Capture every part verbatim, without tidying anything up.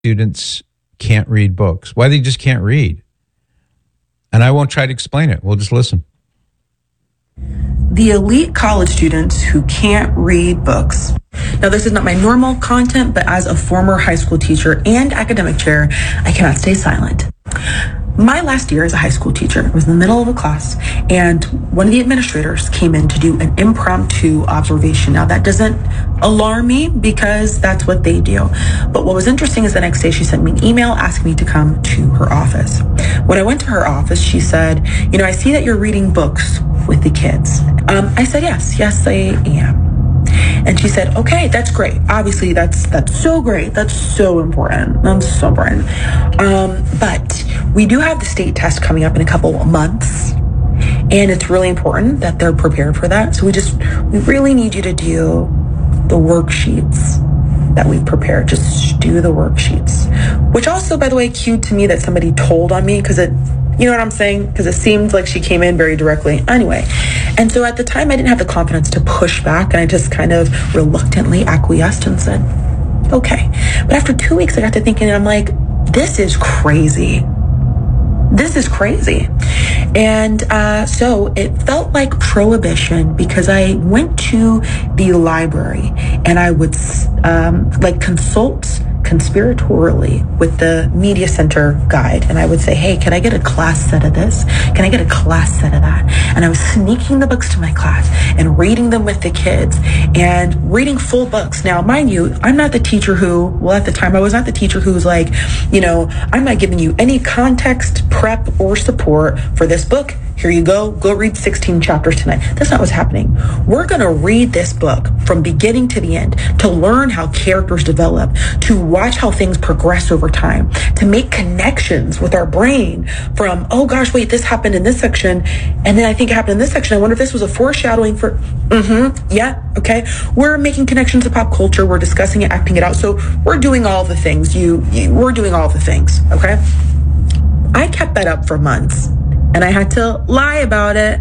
students can't read books, why they just can't read. And I won't try to explain it. We'll just listen. The elite college students who can't read books. Now, this is not my normal content, but as a former high school teacher and academic chair, I cannot stay silent. My last year as a high school teacher, I was in the middle of a class, and one of the administrators came in to do an impromptu observation. Now, that doesn't alarm me because that's what they do. But what was interesting is the next day she sent me an email asking me to come to her office. When I went to her office, she said, you know, I see that you're reading books with the kids. Um, I said, yes, yes, I am. And she said, okay, that's great. Obviously, that's that's so great. That's so important. That's so important. Um, but we do have the state test coming up in a couple of months. And it's really important that they're prepared for that. So we just, we really need you to do the worksheets that we've prepared. Just do the worksheets. Which also, by the way, cued to me that somebody told on me because it, you know what I'm saying? Because it seemed like she came in very directly. Anyway, and so at the time I didn't have the confidence to push back, and I just kind of reluctantly acquiesced and said, okay. But after two weeks, I got to thinking, and I'm like, this is crazy. This is crazy. And uh, so it felt like prohibition because I went to the library and I would um, like consult conspiratorially with the media center guide, and I would say, hey, can I get a class set of this? Can I get a class set of that? And I was sneaking the books to my class and reading them with the kids and reading full books. Now, mind you, I'm not the teacher who, well, at the time I was not the teacher who's like, you know, I'm not giving you any context, prep, or support for this book. Here you go. Go read sixteen chapters tonight. That's not what's happening. We're going to read this book from beginning to the end to learn how characters develop, to watch how things progress over time, to make connections with our brain from, oh gosh, wait, this happened in this section. And then I think it happened in this section. I wonder if this was a foreshadowing for, mm-hmm, yeah, okay. We're making connections to pop culture. We're discussing it, acting it out. So we're doing all the things. You, you we're doing all the things, okay? I kept that up for months. And I had to lie about it.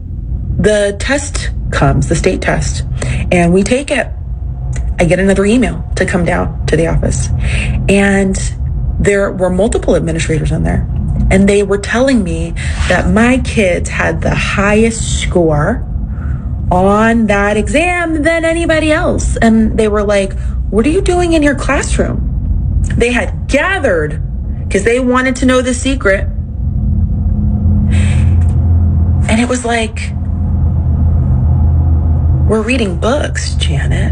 The test comes, the state test, and we take it. I get another email to come down to the office. And there were multiple administrators in there. And they were telling me that my kids had the highest score on that exam than anybody else. And they were like, what are you doing in your classroom? They had gathered because they wanted to know the secret. And it was like, we're reading books, Janet.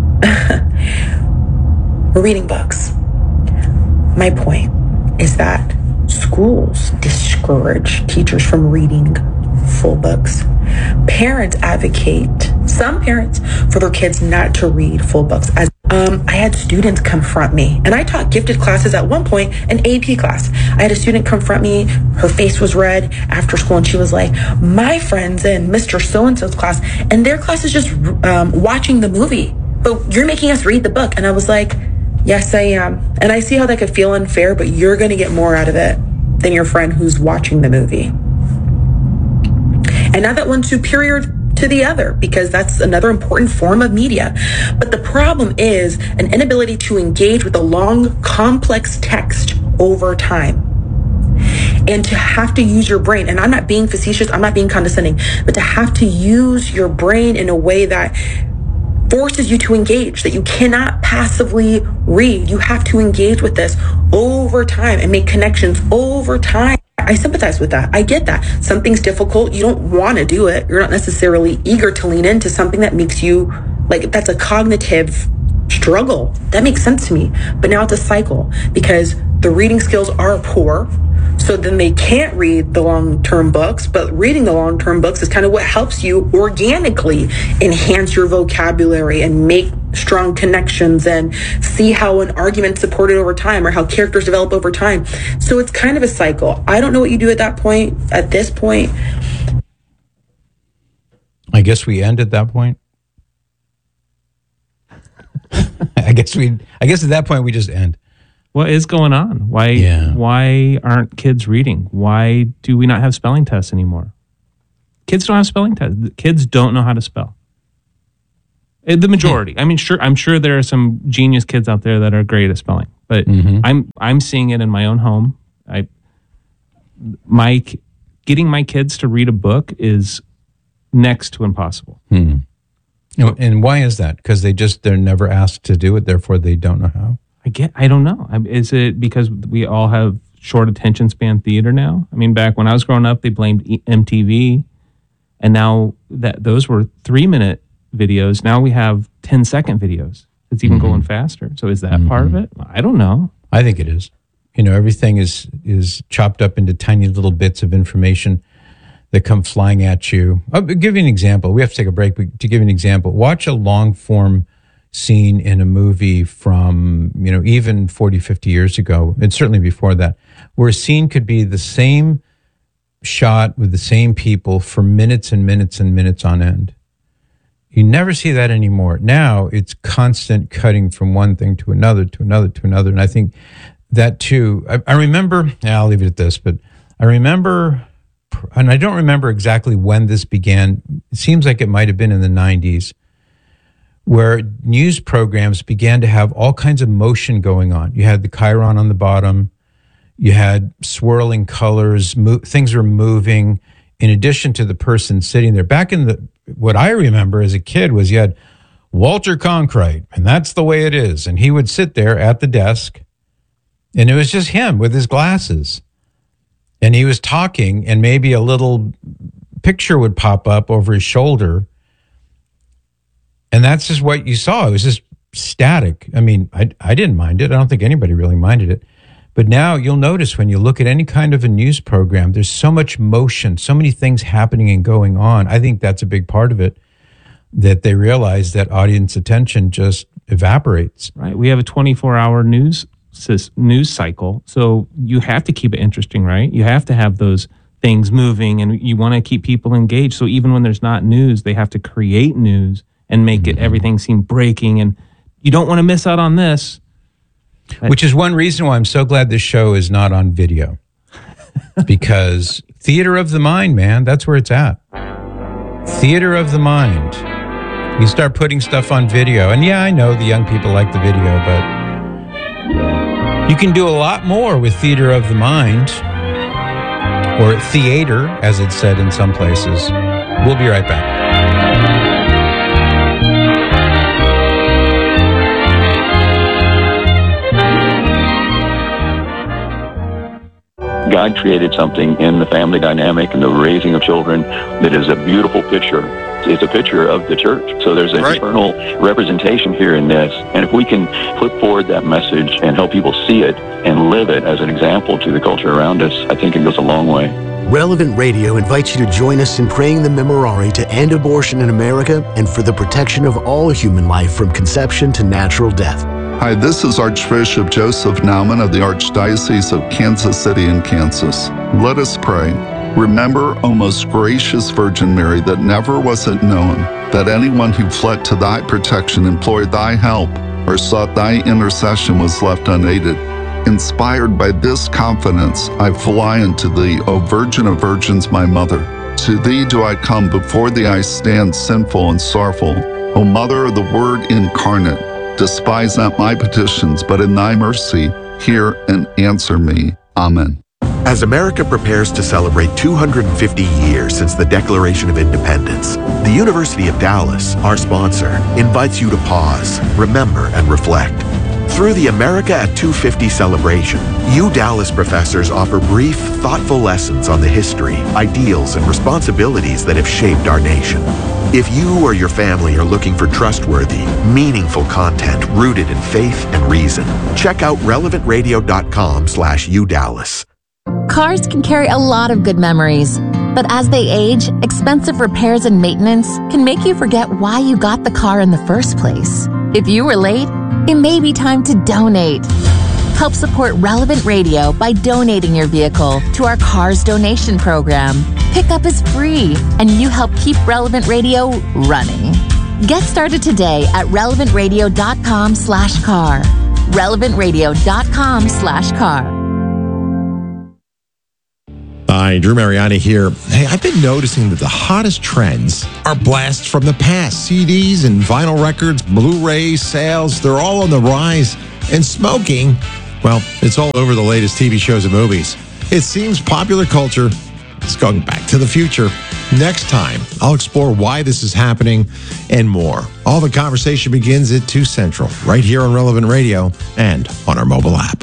We're reading books. My point is that schools discourage teachers from reading full books. Parents advocate, some parents, for their kids not to read full books. As um, I had students confront me, and I taught gifted classes at one point, an A P class. I had a student confront me. Her face was red after school, and she was like, my friends in Mister So-and-so's class, and their class is just um, watching the movie, but you're making us read the book. And I was like, yes, I am. And I see how that could feel unfair, but you're going to get more out of it than your friend who's watching the movie. And not that one's superior to the other, because that's another important form of media. But the problem is an inability to engage with a long, complex text over time. And to have to use your brain, and I'm not being facetious, I'm not being condescending, but to have to use your brain in a way that forces you to engage, that you cannot passively read. You have to engage with this over time and make connections over time. I sympathize with that. I get that. Something's difficult. You don't want to do it. You're not necessarily eager to lean into something that makes you, like, that's a cognitive struggle. That makes sense to me. But now it's a cycle because the reading skills are poor. So then they can't read the long-term books, but reading the long-term books is kind of what helps you organically enhance your vocabulary and make strong connections and see how an argument's supported over time or how characters develop over time. So it's kind of a cycle. I don't know what you do at that point, at this point. I guess we end at that point. I guess we, I guess at that point we just end. What is going on? Why yeah. why aren't kids reading? Why do we not have spelling tests anymore? Kids don't have spelling tests. Kids don't know how to spell. The majority. I mean, sure, I'm sure there are some genius kids out there that are great at spelling, but Mhm. I'm I'm seeing it in my own home. I my getting my kids to read a book is next to impossible. Hmm. You know, and why is that? Because they just they're never asked to do it, therefore they don't know how. I get. I don't know. I- Is it because we all have short attention span theater now? I mean, back when I was growing up, they blamed E- M T V, and now that those were three minute videos, now we have ten second videos. It's even going faster. So is that part of it? I don't know. I think it is. You know, everything is is chopped up into tiny little bits of information that come flying at you. I'll give you an example. We have to take a break, but to give you an example, watch a long form scene in a movie from, you know, even forty, fifty years ago, and certainly before that, where a scene could be the same shot with the same people for minutes and minutes and minutes on end. You never see that anymore. Now it's constant cutting from one thing to another, to another, to another. And I think that too, I, I remember, yeah, I'll leave it at this, but I remember, and I don't remember exactly when this began. It seems like it might have been in the nineties, where news programs began to have all kinds of motion going on. You had the chyron on the bottom. You had swirling colors. Mo- things were moving in addition to the person sitting there. Back in the, what I remember as a kid was you had Walter Cronkite, and that's the way it is. And he would sit there at the desk, and it was just him with his glasses. And he was talking, and maybe a little picture would pop up over his shoulder. And that's just what you saw. It was just static. I mean, I, I didn't mind it. I don't think anybody really minded it. But now you'll notice when you look at any kind of a news program, there's so much motion, so many things happening and going on. I think that's a big part of it, that they realize that audience attention just evaporates. Right. We have a twenty-four hour news sys- news cycle. So you have to keep it interesting, right? You have to have those things moving, and you want to keep people engaged. So even when there's not news, they have to create news and make it everything seem breaking. And you don't want to miss out on this. Which is one reason why I'm so glad this show is not on video. Because theater of the mind, man, that's where it's at. Theater of the mind. You start putting stuff on video. And yeah, I know the young people like the video, but you can do a lot more with theater of the mind, or theater, as it's said in some places. We'll be right back. God created something in the family dynamic and the raising of children that is a beautiful picture. It's a picture of the church. So there's an Right. eternal representation here in this. And if we can put forward that message and help people see it and live it as an example to the culture around us, I think it goes a long way. Relevant Radio invites you to join us in praying the Memorare to end abortion in America and for the protection of all human life from conception to natural death. Hi, this is Archbishop Joseph Naumann of the Archdiocese of Kansas City in Kansas. Let us pray. Remember, O most gracious Virgin Mary, that never was it known that anyone who fled to thy protection, implored thy help, or sought thy intercession was left unaided. Inspired by this confidence, I fly unto thee, O Virgin of Virgins, my Mother. To thee do I come, before thee I stand sinful and sorrowful. O Mother of the Word incarnate, despise not my petitions, but in thy mercy, hear and answer me. Amen. As America prepares to celebrate two hundred fifty years since the Declaration of Independence, the University of Dallas, our sponsor, invites you to pause, remember, and reflect. Through the America at two fifty celebration, U Dallas professors offer brief, thoughtful lessons on the history, ideals, and responsibilities that have shaped our nation. If you or your family are looking for trustworthy, meaningful content rooted in faith and reason, check out relevant radio dot com slash U Dallas. Cars can carry a lot of good memories, but as they age, expensive repairs and maintenance can make you forget why you got the car in the first place. If you were late, it may be time to donate. Help support Relevant Radio by donating your vehicle to our Cars Donation Program. Pickup is free, and you help keep Relevant Radio running. Get started today at relevant radio dot com slash car. relevant radio dot com slash car. Hi, Drew Mariani here. Hey, I've been noticing that the hottest trends are blasts from the past. C Ds and vinyl records, Blu-ray sales, they're all on the rise. And smoking, Well, it's all over the latest T V shows and movies. It seems popular culture is going back to the future. Next time, I'll explore why this is happening and more. All the conversation begins at two Central, right here on Relevant Radio and on our mobile app.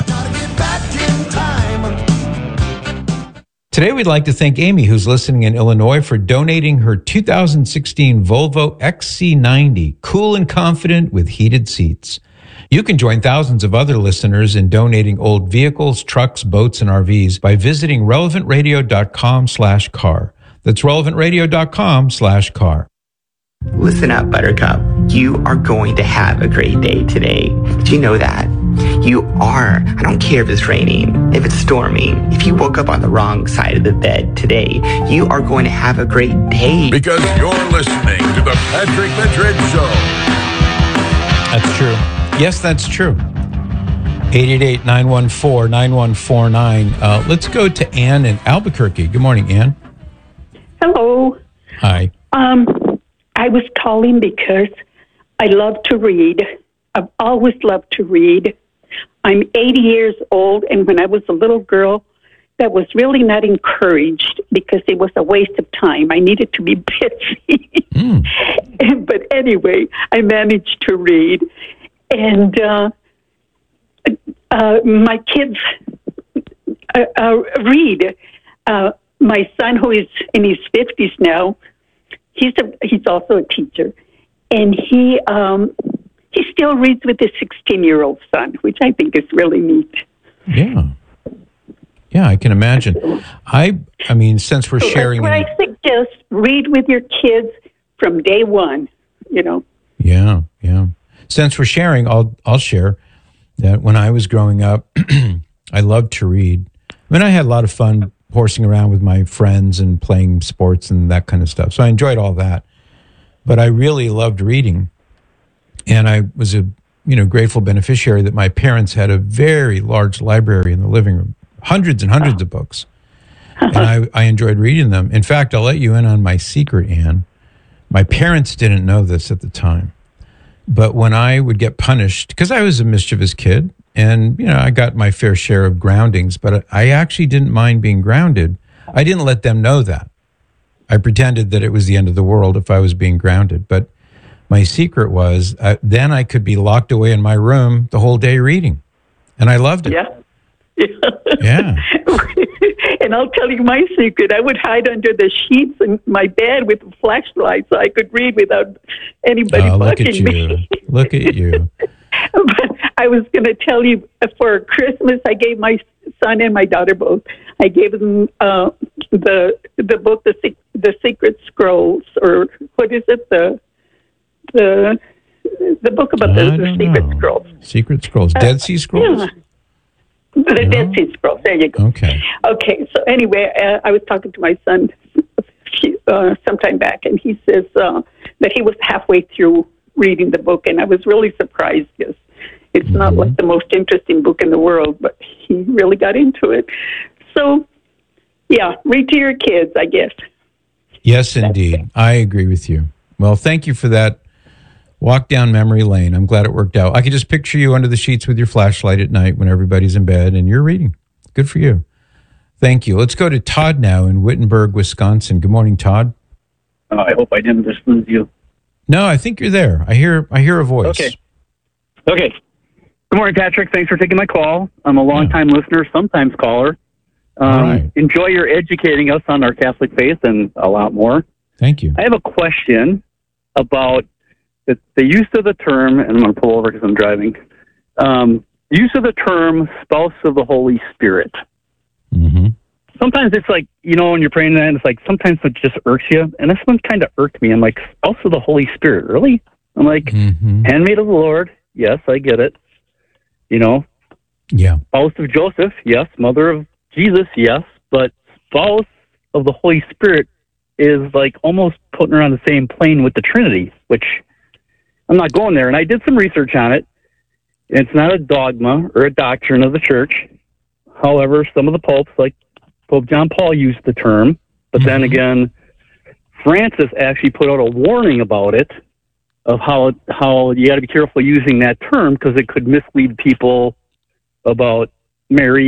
Today, we'd like to thank Amy, who's listening in Illinois, for donating her two thousand sixteen Volvo X C ninety, cool and confident with heated seats. You can join thousands of other listeners in donating old vehicles, trucks, boats, and R Vs by visiting relevantradio.com slash car. That's relevantradio.com slash car. Listen up, Buttercup. You are going to have a great day today. Did you know that? You are. I don't care if it's raining, if it's storming, if you woke up on the wrong side of the bed today, you are going to have a great day. Because you're listening to the Patrick Madrid Show. That's true. Yes, that's true. eight eight eight, nine one four, nine one four nine. Uh, let's go to Ann in Albuquerque. Good morning, Ann. Hello. Hi. Um, I was calling because I love to read. I've always loved to read. I'm eighty years old, and when I was a little girl, that was really not encouraged because it was a waste of time. I needed to be busy. Mm. But anyway, I managed to read. And uh, uh, my kids uh, uh, read. Uh, my son, who is in his fifties now, he's a, he's also a teacher, and he um, he still reads with his sixteen-year-old son, which I think is really neat. Yeah, yeah, I can imagine. I I mean, since we're so sharing, that's what I suggest: read with your kids from day one. You know. Yeah, yeah. Since we're sharing, I'll I'll share that when I was growing up, I loved to read. I mean, I had a lot of fun horsing around with my friends and playing sports and that kind of stuff. So I enjoyed all that. But I really loved reading. And I was a you know grateful beneficiary that my parents had a very large library in the living room, hundreds and hundreds of books. And I, I enjoyed reading them. In fact, I'll let you in on my secret, Ann. My parents didn't know this at the time. But when I would get punished, because I was a mischievous kid, and, you know, I got my fair share of groundings, but I actually didn't mind being grounded. I didn't let them know that. I pretended that it was the end of the world if I was being grounded. But my secret was uh, then I could be locked away in my room the whole day reading. And I loved it. Yeah. Yeah. And I'll tell you my secret. I would hide under the sheets in my bed with a flashlight so I could read without anybody oh, look bugging at you. me. Look at you. But I was going to tell you, for Christmas, I gave my son and my daughter both. I gave them uh, the the book, the the Secret Scrolls, or what is it? The the the book about the, the Secret know. Scrolls. Secret Scrolls, Dead Sea Scrolls. Yeah. The no? Dead Sea Scrolls. There you go. Okay. Okay. So anyway, uh, I was talking to my son uh, sometime back, and he says uh, that he was halfway through reading the book, and I was really surprised because it's mm-hmm. not like the most interesting book in the world, but he really got into it. So, yeah, read to your kids, I guess. Yes, indeed. I agree with you. Well, thank you for that walk down memory lane. I'm glad it worked out. I can just picture you under the sheets with your flashlight at night when everybody's in bed and you're reading. Good for you. Thank you. Let's go to Todd now in Wittenberg, Wisconsin. Good morning, Todd. Uh, I hope I didn't just lose you. No, I think you're there. I hear I hear a voice. Okay. Okay. Good morning, Patrick. Thanks for taking my call. I'm a long-time yeah. listener, sometimes caller. Um, right. Enjoy your educating us on our Catholic faith and a lot more. Thank you. I have a question about the, the use of the term, and I'm going to pull over because I'm driving, um, use of the term spouse of the Holy Spirit. Mm-hmm. Sometimes it's like, you know, when you're praying that, it's like sometimes it just irks you. And this one kind of irked me. I'm like, spouse of the Holy Spirit, really? I'm like, mm-hmm. handmaid of the Lord. Yes, I get it. You know? Yeah. Spouse of Joseph. Yes. Mother of Jesus. Yes. But spouse of the Holy Spirit is like almost putting her on the same plane with the Trinity, which I'm not going there. And I did some research on it. It's not a dogma or a doctrine of the church. However, some of the popes, like Pope John Paul, used the term. But mm-hmm. then again, Francis actually put out a warning about it, of how how you got to be careful using that term because it could mislead people about Mary